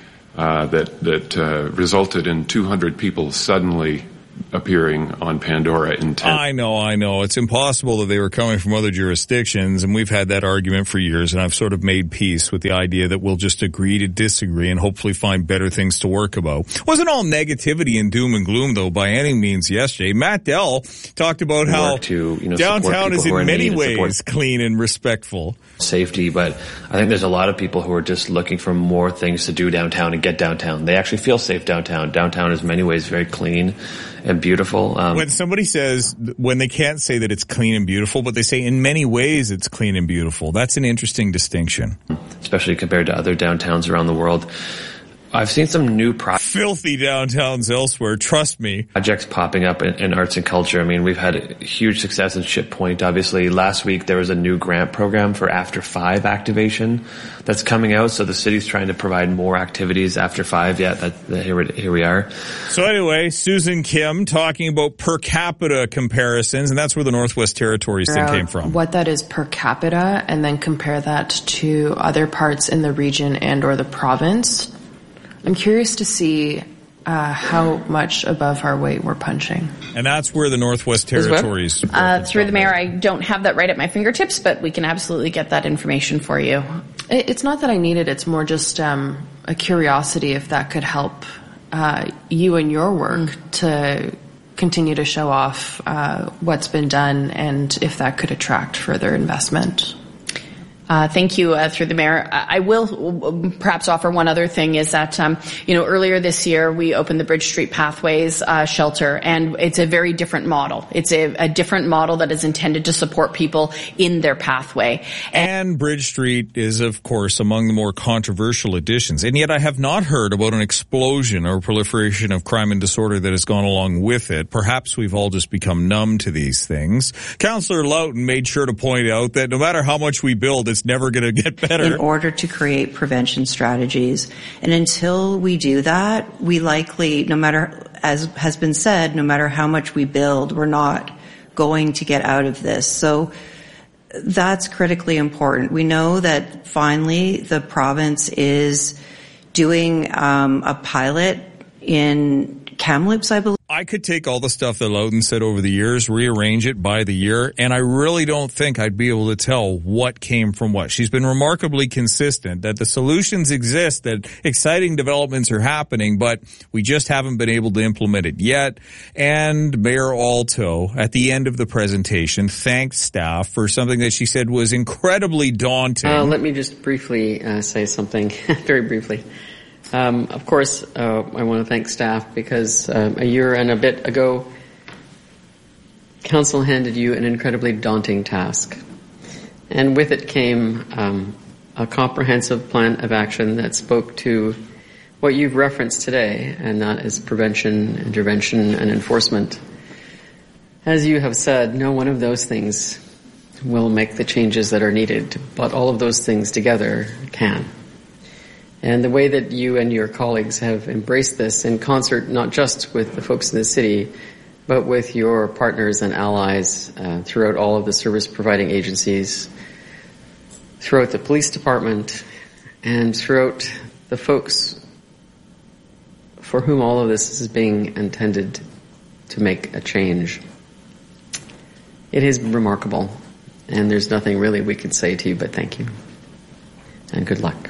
uh, that that uh, resulted in two hundred people suddenly appearing on Pandora in ten. I know, I know. It's impossible that they were coming from other jurisdictions, and we've had that argument for years, and I've sort of made peace with the idea that we'll just agree to disagree and hopefully find better things to work about. Wasn't all negativity and doom and gloom, though, by any means yesterday. Matt Dell talked about how to, you know, downtown is in many ways support clean and respectful. Safety, but I think there's a lot of people who are just looking for more things to do downtown and get downtown. They actually feel safe downtown. Downtown is in many ways very clean and beautiful. Um, when somebody says, when they can't say that it's clean and beautiful, but they say in many ways it's clean and beautiful, that's an interesting distinction. Especially compared to other downtowns around the world. I've seen some new pro- filthy downtowns elsewhere, trust me. Projects popping up in, in arts and culture. I mean, we've had huge success in Ship Point. Obviously, last week there was a new grant program for After Five activation that's coming out. So the city's trying to provide more activities after five. Yeah, that, that here, here we are. So anyway, Susan Kim talking about per capita comparisons, and that's where the Northwest Territories thing came from. What that is per capita, and then compare that to other parts in the region and or the province. I'm curious to see uh, how much above our weight we're punching. And that's where the Northwest Territories... Uh, through the mayor, I don't have that right at my fingertips, but we can absolutely get that information for you. It's not that I need it. It's more just um, a curiosity if that could help uh, you and your work mm. to continue to show off uh, what's been done and if that could attract further investment. Uh, thank you, uh, through the mayor. I will perhaps offer one other thing is that, um, you know, earlier this year we opened the Bridge Street Pathways uh, shelter, and it's a very different model. It's a, a different model that is intended to support people in their pathway. And, and Bridge Street is, of course, among the more controversial additions. And yet I have not heard about an explosion or proliferation of crime and disorder that has gone along with it. Perhaps we've all just become numb to these things. Councillor Loughton made sure to point out that no matter how much we build, it's never going to get better. In order to create prevention strategies. And until we do that, we likely, no matter, as has been said, no matter how much we build, we're not going to get out of this. So that's critically important. We know that finally the province is doing um, a pilot in Kamloops, I believe. I could take all the stuff that Loughton said over the years, rearrange it by the year, and I really don't think I'd be able to tell what came from what. She's been remarkably consistent that the solutions exist, that exciting developments are happening, but we just haven't been able to implement it yet. And Mayor Alto, at the end of the presentation, thanked staff for something that she said was incredibly daunting. Uh, let me just briefly uh, say something, very briefly. Um, of course, uh, I want to thank staff because um, a year and a bit ago, Council handed you an incredibly daunting task. And with it came um, a comprehensive plan of action that spoke to what you've referenced today, and that is prevention, intervention, and enforcement. As you have said, no one of those things will make the changes that are needed, but all of those things together can. And the way that you and your colleagues have embraced this in concert, not just with the folks in the city, but with your partners and allies uh, throughout all of the service-providing agencies, throughout the police department, and throughout the folks for whom all of this is being intended to make a change. It is remarkable, and there's nothing really we could say to you but thank you, and good luck.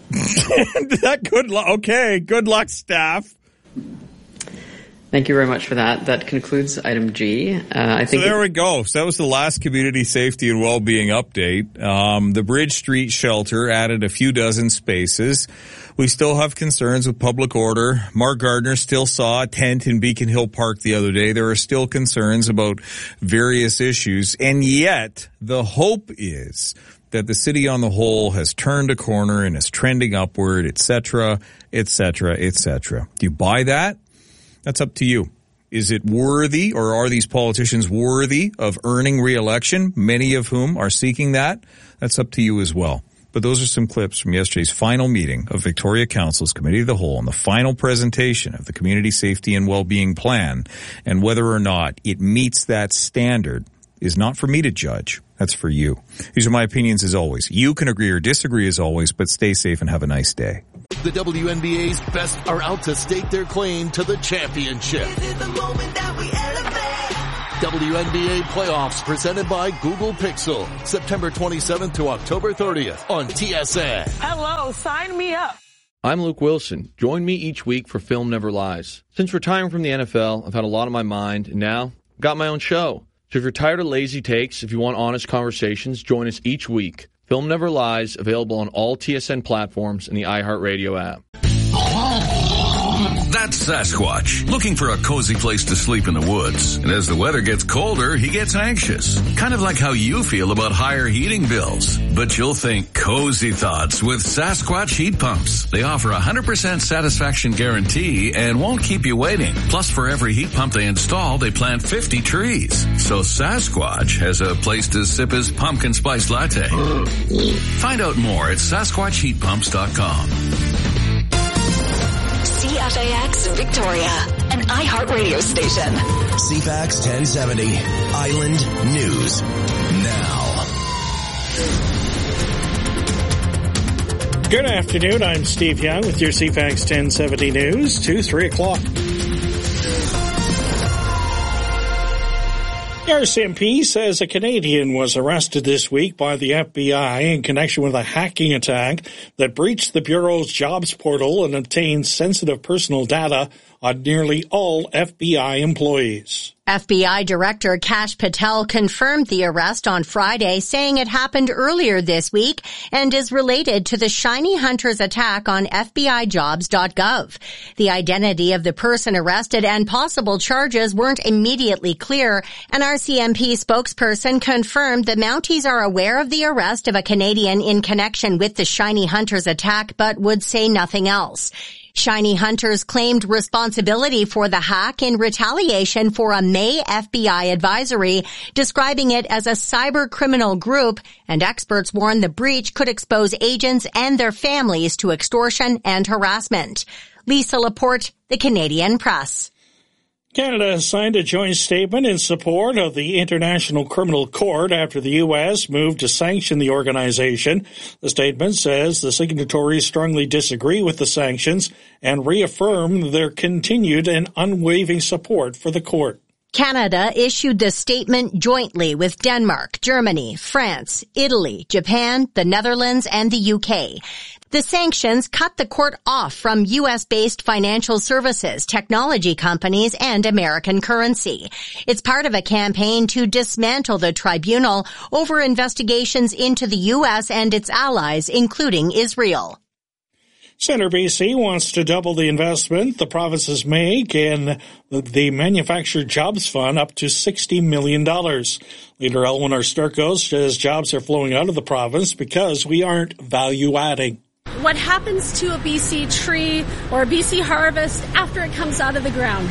that good luck. Okay, good luck, staff. Thank you very much for that. That concludes item G. Uh, I think so there it- we go. So that was the last community safety and well-being update. Um, the Bridge Street shelter added a few dozen spaces. We still have concerns with public order. Mark Gardner still saw a tent in Beacon Hill Park the other day. There are still concerns about various issues. And yet, the hope is that the city on the whole has turned a corner and is trending upward, et cetera, et cetera, et cetera. Do you buy that? That's up to you. Is it worthy, or are these politicians worthy of earning re-election, many of whom are seeking that? That's up to you as well. But but those are some clips from yesterday's final meeting of Victoria Council's Committee of the Whole on the final presentation of the Community Safety and Wellbeing Plan, and whether or not it meets that standard is not for me to judge. That's for you. These are my opinions as always. You can agree or disagree as always, but stay safe and have a nice day. The W N B A's best are out to stake their claim to the championship. W N B A playoffs presented by Google Pixel, September twenty-seventh to October thirtieth on T S N. Hello, sign me up. I'm Luke Wilson. Join me each week for Film Never Lies. Since retiring from the N F L, I've had a lot on my mind, and now I've got my own show. So if you're tired of lazy takes, if you want honest conversations, join us each week. Film Never Lies, available on all T S N platforms and the iHeartRadio app. That's Sasquatch, looking for a cozy place to sleep in the woods. And as the weather gets colder, he gets anxious. Kind of like how you feel about higher heating bills. But you'll think cozy thoughts with Sasquatch heat pumps. They offer a one hundred percent satisfaction guarantee and won't keep you waiting. Plus, for every heat pump they install, they plant fifty trees. So Sasquatch has a place to sip his pumpkin spice latte. Find out more at Sasquatch Heat Pumps dot com. C F A X Victoria, an iHeartRadio station. C F A X ten seventy, Island News now. Good afternoon, I'm Steve Young with your C F A X ten seventy News, to three o'clock. The R C M P says a Canadian was arrested this week by the F B I in connection with a hacking attack that breached the Bureau's jobs portal and obtained sensitive personal data on nearly all F B I employees. F B I Director Kash Patel confirmed the arrest on Friday, saying it happened earlier this week and is related to the Shiny Hunters attack on F B I jobs dot gov. The identity of the person arrested and possible charges weren't immediately clear. An R C M P spokesperson confirmed the Mounties are aware of the arrest of a Canadian in connection with the Shiny Hunters attack, but would say nothing else. Shiny Hunters claimed responsibility for the hack in retaliation for a May F B I advisory, describing it as a cyber criminal group, and experts warn the breach could expose agents and their families to extortion and harassment. Lisa Laporte, The Canadian Press. Canada has signed a joint statement in support of the International Criminal Court after the U S moved to sanction the organization. The statement says the signatories strongly disagree with the sanctions and reaffirm their continued and unwavering support for the court. Canada issued the statement jointly with Denmark, Germany, France, Italy, Japan, the Netherlands, and the U K. The sanctions cut the court off from U S-based financial services, technology companies, and American currency. It's part of a campaign to dismantle the tribunal over investigations into the U S and its allies, including Israel. Centre B C wants to double the investment the provinces make in the Manufactured Jobs Fund up to sixty million dollars. Leader Elwinor Sturkos says jobs are flowing out of the province because we aren't value-adding. What happens to a B C tree or a B C harvest after it comes out of the ground?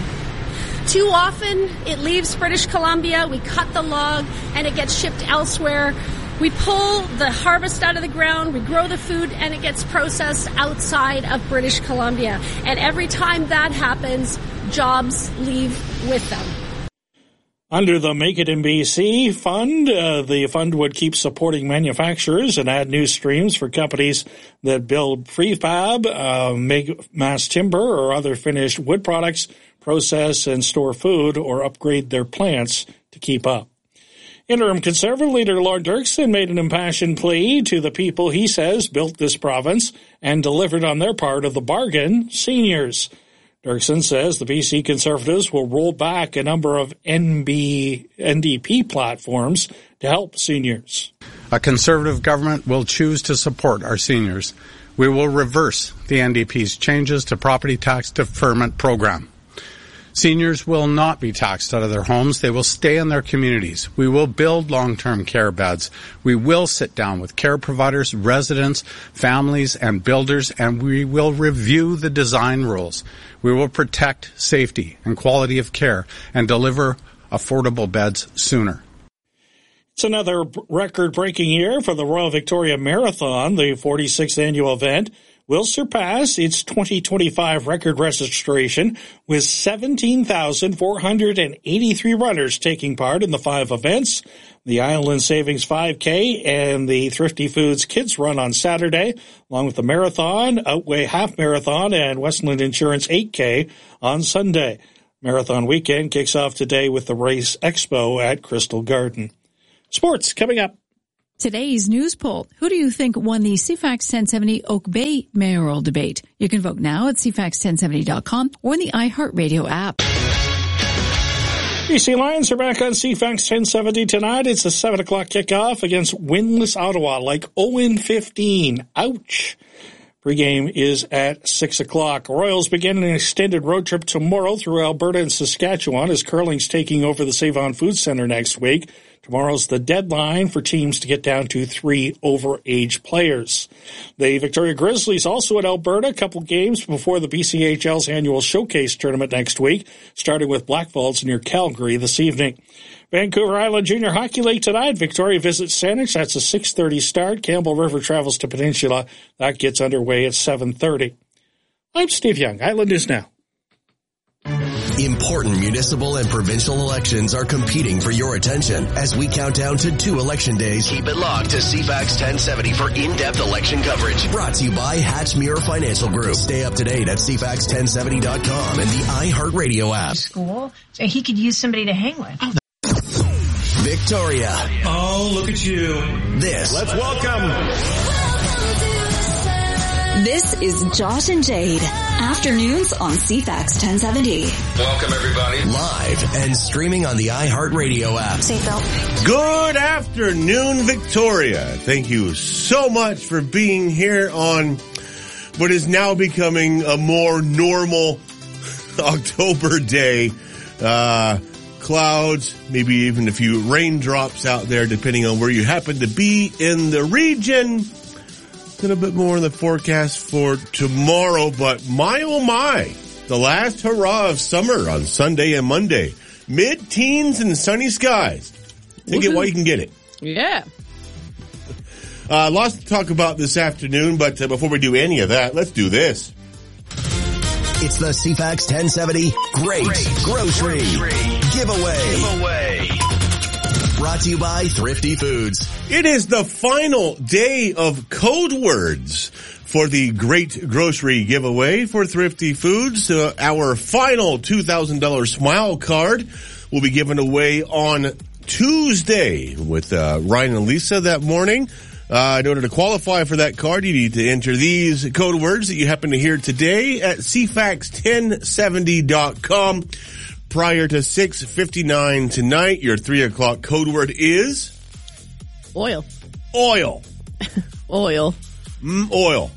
Too often it leaves British Columbia, we cut the log, and it gets shipped elsewhere. We pull the harvest out of the ground, we grow the food, and it gets processed outside of British Columbia. And every time that happens, jobs leave with them. Under the Make It in B C fund, uh, the fund would keep supporting manufacturers and add new streams for companies that build prefab, uh, make mass timber or other finished wood products, process and store food, or upgrade their plants to keep up. Interim Conservative leader Lord Dirksen made an impassioned plea to the people he says built this province and delivered on their part of the bargain, seniors. Dirksen says the B C Conservatives will roll back a number of N B, N D P platforms to help seniors. A Conservative government will choose to support our seniors. We will reverse the N D P's changes to property tax deferment program. Seniors will not be taxed out of their homes. They will stay in their communities. We will build long-term care beds. We will sit down with care providers, residents, families, and builders, and we will review the design rules. We will protect safety and quality of care and deliver affordable beds sooner. It's another record-breaking year for the Royal Victoria Marathon. The forty-sixth annual event will surpass its twenty twenty-five record registration with seventeen thousand four hundred eighty-three runners taking part in the five events. The Island Savings five K and the Thrifty Foods Kids Run on Saturday, along with the Marathon, Outway Half Marathon, and Westland Insurance eight K on Sunday. Marathon weekend kicks off today with the Race Expo at Crystal Garden. Sports coming up. Today's news poll. Who do you think won the C FAX ten seventy Oak Bay mayoral debate? You can vote now at C FAX ten seventy dot com or in the iHeartRadio app. B C Lions are back on C FAX ten seventy tonight. It's a seven o'clock kickoff against winless Ottawa, like oh and fifteen. Ouch. Pregame is at six o'clock. Royals begin an extended road trip tomorrow through Alberta and Saskatchewan as curling's taking over the Save-On Food Centre next week. Tomorrow's the deadline for teams to get down to three overage players. The Victoria Grizzlies also at Alberta, a couple games before the B C H L's annual showcase tournament next week, starting with Blackfalds near Calgary this evening. Vancouver Island Junior Hockey League tonight. Victoria visits Saanich. That's a six thirty start. Campbell River travels to Peninsula. That gets underway at seven thirty. I'm Steve Young. Island News Now. Important municipal and provincial elections are competing for your attention. As we count down to two election days, keep it locked to C FAX ten seventy for in-depth election coverage. Brought to you by Hatchmuir Financial Group. Stay up to date at C FAX ten seventy dot com and the iHeartRadio app. School, so he could use somebody to hang with. Oh, Victoria. Oh, look at you. This. Let's welcome. This is Josh and Jade. Afternoons on C FAX ten seventy. Welcome, everybody. Live and streaming on the iHeartRadio app. Seatbelt. Good afternoon, Victoria. Thank you so much for being here on what is now becoming a more normal October day. Uh, clouds, maybe even a few raindrops out there, depending on where you happen to be in the region. A little bit more in the forecast for tomorrow, but my oh my, the last hurrah of summer on Sunday and Monday. Mid-teens and sunny skies. Take it while you can get it. Yeah. Uh, lots to talk about this afternoon, but uh, before we do any of that, let's do this. It's the C FAX ten seventy Great, Great Grocery, Grocery Giveaway. Giveaway. Brought to you by Thrifty Foods. It is the final day of code words for the Great Grocery Giveaway for Thrifty Foods. Uh, our final two thousand dollars Smile Card will be given away on Tuesday with uh, Ryan and Lisa that morning. Uh, in order to qualify for that card, you need to enter these code words that you happen to hear today at C FAX ten seventy dot com. Prior to six fifty-nine tonight, your three o'clock code word is? Oil. Oil. Oil. Mm, oil.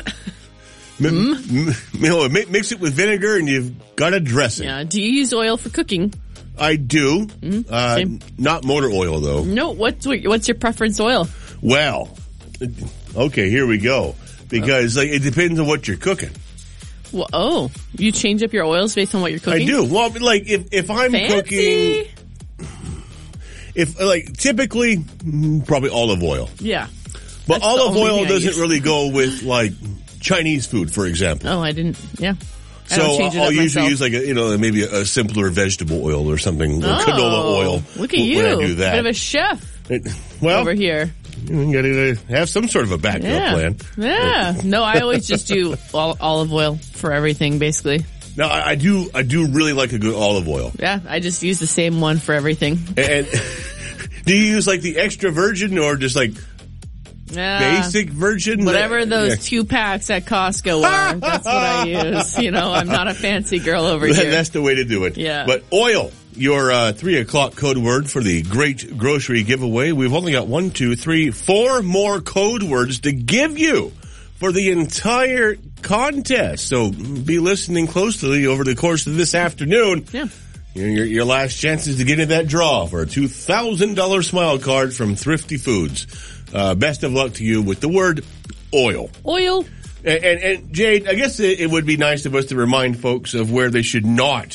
mm? M- m- mix it with vinegar and you've got a dressing. Yeah. Do you use oil for cooking? I do. Mm, uh, same. Not motor oil, though. No. What's what's your preference oil? Well, okay, here we go. Because like, it depends on what you're cooking. Well, oh, you change up your oils based on what you're cooking? I do. Well, like if if I'm Fancy. cooking, if like typically probably olive oil. Yeah, but That's olive oil doesn't use. really go with like Chinese food, for example. Oh, I didn't. Yeah. I So don't change it I'll up usually myself. use like a, you know maybe a, a simpler vegetable oil or something, or oh, canola oil. Look at when you, I do that. bit of a chef. It, well, over here. You gotta have some sort of a backup yeah. plan. Yeah. No, I always just do ol- olive oil for everything, basically. No, I, I do. I do really like a good olive oil. Yeah, I just use the same one for everything. And do you use like the extra virgin or just like Yeah. basic virgin? Whatever those yeah. two packs at Costco are, that's what I use. You know, I'm not a fancy girl over here. That's the way to do it. Yeah. But oil, your uh, three o'clock code word for the Great Grocery Giveaway. We've only got one, two, three, four more code words to give you for the entire contest. So be listening closely over the course of this afternoon. Yeah. Your, your, your last chances to get in that draw for a two thousand dollars Smile Card from Thrifty Foods. Uh, best of luck to you with the word oil. Oil. And, and, and Jade, I guess it, it would be nice of us to remind folks of where they should not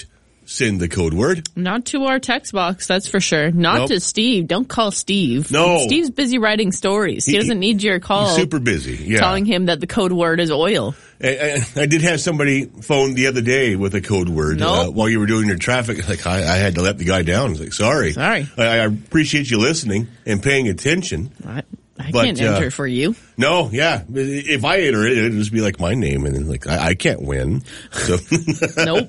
send the code word. Not to our text box, that's for sure. Not Nope. to Steve. Don't call Steve. No. Steve's busy writing stories. He, He- doesn't need your call. He's super busy, yeah. Telling him that the code word is oil. I, I, I did have somebody phone the other day with a code word Nope. uh, while you were doing your traffic. Like I, I had to let the guy down. I was like, sorry. Sorry. I, I appreciate you listening and paying attention. I, I But, can't uh, enter for you. No, yeah. If I enter it, it'd just be like my name, and then like I, I can't win. So Nope.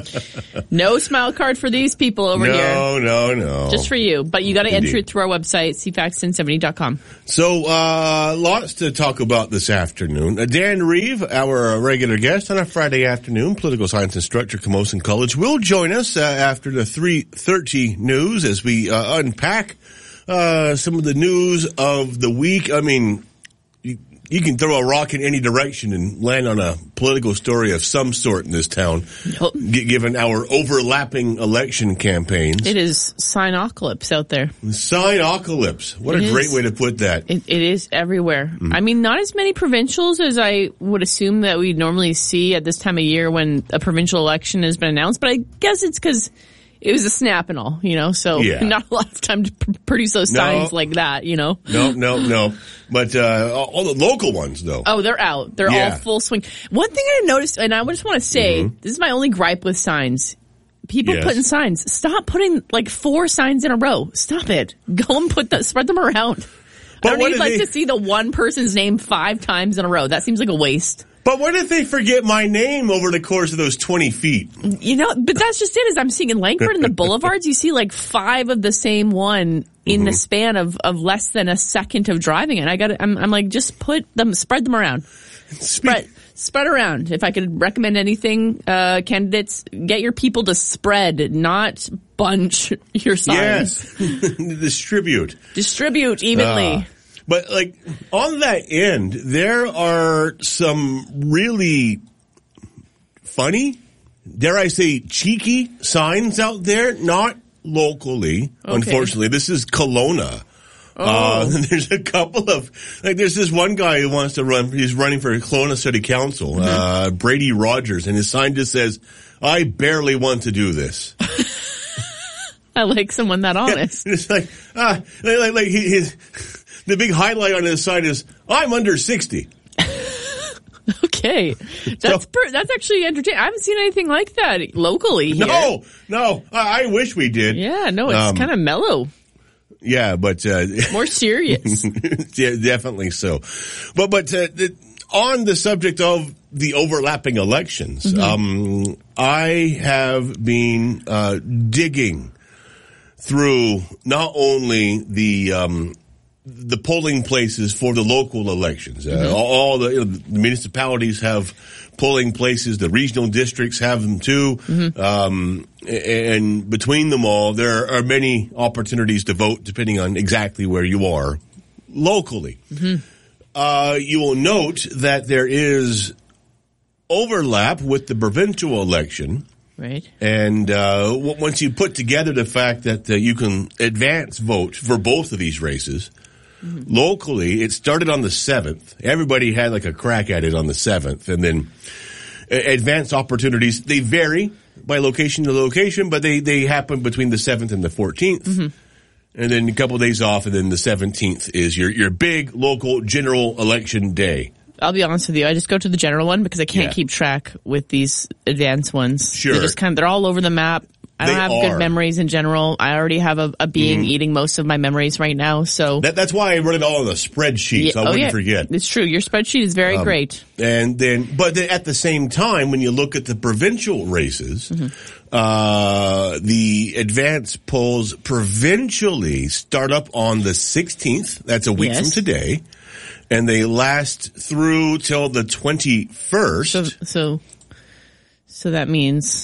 No smile card for these people over no, here. No, no, no. Just for you. But you got to enter Indeed. it through our website, c fax ten seventy dot com. So, uh, lots to talk about this afternoon. Uh, Dan Reeve, our regular guest on a Friday afternoon, political science instructor, Camosun College, will join us uh, after the three thirty news as we uh, unpack uh, some of the news of the week. I mean, you, you can throw a rock in any direction and land on a political story of some sort in this town, Yep. g- given our overlapping election campaigns. It is Sinocalypse out there. Sinocalypse. What It a great is. way to put that. It, it is everywhere. Mm. I mean, not as many provincials as I would assume that we normally see at this time of year when a provincial election has been announced, but I guess it's because it was a snap and all, you know, so Yeah. not a lot of time to pr- produce those No. signs like that, you know. No, no, no. But uh, all the local ones, though. Oh, they're out. They're Yeah. all full swing. One thing I noticed, and I just want to say, Mm-hmm. this is my only gripe with signs. People Yes. putting signs. Stop putting like four signs in a row. Stop it. Go and put the, spread them around. But I don't what need if like they- to see the one person's name five times in a row. That seems like a waste. But what if they forget my name over the course of those twenty feet? You know, but that's just it. Is I'm seeing in Langford and the boulevards, you see like five of the same one in Mm-hmm. the span of, of less than a second of driving. And I got, I'm, I'm like, just put them, spread them around, spread, spread around. If I could recommend anything, uh, candidates, get your people to spread, not bunch your signs. Yes. Distribute. Distribute evenly. Uh, but, like, on that end, there are some really funny, dare I say, cheeky signs out there, not locally, Okay. unfortunately. This is Kelowna. Uh, there's a couple of, like, there's this one guy who wants to run, he's running for Kelowna City Council, uh, Brady Rogers, and his sign just says, I barely want to do this. I like someone that honest. It's like, ah, like, like, like he, his, the big highlight on his side is, I'm under sixty. Okay. That's per, that's actually entertaining. I haven't seen anything like that locally here. No, no, I, I wish we did. Yeah, no, it's Um, kind of mellow. Yeah, but, uh, More serious. yeah, definitely so. But, but, uh, the, on the subject of the overlapping elections, Mm-hmm. um, I have been, uh, digging through not only the, um, the polling places for the local elections. Uh, Mm-hmm. all, all the, you know, the municipalities have polling places. The regional districts have them too. Mm-hmm. Um, and between them all, there are many opportunities to vote depending on exactly where you are locally. Mm-hmm. Uh, you will note that there is overlap with the provincial election. Right. And uh, w- once you put together the fact that uh, you can advance vote for both of these races, Mm-hmm. locally, it started on the seventh. Everybody had like a crack at it on the seventh. And then uh, advance opportunities, they vary by location to location, but they, they happen between the seventh and the fourteenth. Mm-hmm. And then a couple of days off, and then the seventeenth is your, your big local general election day. I'll be honest with you. I just go to the general one because I can't Yeah. keep track with these advanced ones. Sure. They're just kind of, they're all over the map. I don't They have are. good memories in general. I already have a, a being Mhm. eating most of my memories right now. So That, that's why I run it all on a spreadsheet, Yeah, so I oh, wouldn't yeah. forget. It's true. Your spreadsheet is very Um, great. And then, but then at the same time, when you look at the provincial races, Mm-hmm. uh, the advance polls provincially start up on the sixteenth. That's a week Yes. from today. And they last through till the twenty-first. So, so, so that means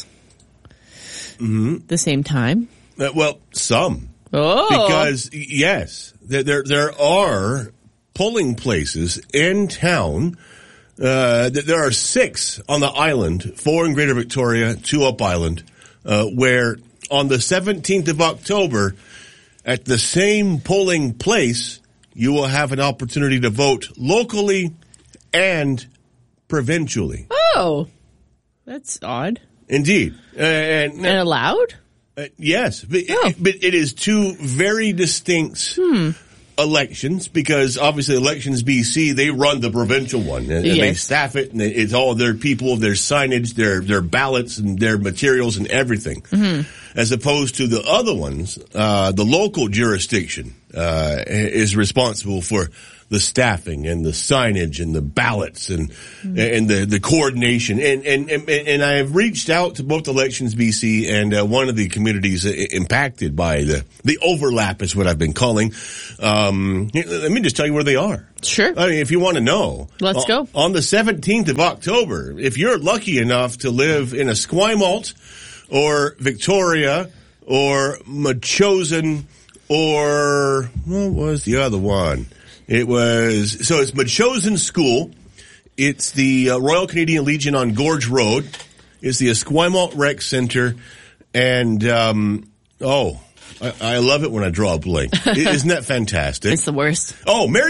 Mm-hmm. the same time. Uh, well, some. Oh, Because, y- yes, there, there, there are polling places in town. Uh, th- there are six on the island, four in Greater Victoria, two up island, uh, where on the seventeenth of October, at the same polling place, you will have an opportunity to vote locally and provincially. oh, that's odd. Indeed. Uh, and, and allowed? Uh, yes. But, oh. it, but it is two very distinct hmm. elections, because obviously Elections B C, they run the provincial one. And, yes. and they staff it, and it's all their people, their signage, their, their ballots, and their materials and everything. Mm-hmm. As opposed to the other ones, uh, the local jurisdiction uh, is responsible for the staffing and the signage and the ballots and mm-hmm. and the, the coordination. And, and, and, and I have reached out to both Elections B C and uh, one of the communities impacted by the, the overlap is what I've been calling. Um, let me just tell you where they are. Sure. I mean, if you want to know. Let's on, go. On the seventeenth of October, if you're lucky enough to live in Esquimalt or Victoria or Metchosin or what was the other one? It was, so it's Metchosin School. It's the uh, Royal Canadian Legion on Gorge Road. It's the Esquimalt Rec Center. And, um, oh, I, I love it when I draw a blank. Isn't that fantastic? It's the worst. Oh, Mary